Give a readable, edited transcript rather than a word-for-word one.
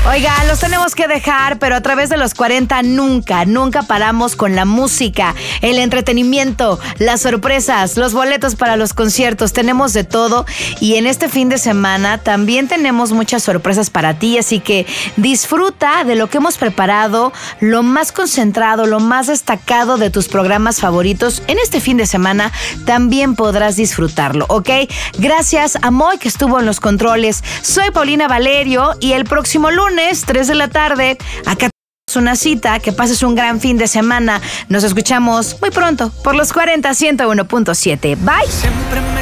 Oigan, los tenemos que dejar, pero a través de los 40 nunca paramos con la música, el entretenimiento, las sorpresas, los boletos para los conciertos. Tenemos de todo y en este fin de semana también tenemos muchas sorpresas para ti, así que disfruta de lo que hemos preparado, lo más concentrado, lo más destacado de tus programas favoritos. En este fin de semana también podrás disfrutarlo, ¿ok? Gracias a Moy que estuvo en los controles. Soy Paulina Valerio y el próximo lunes, 3 de la tarde, acá tenemos una cita. Que pases un gran fin de semana. Nos escuchamos muy pronto por los 40 101.7. Bye.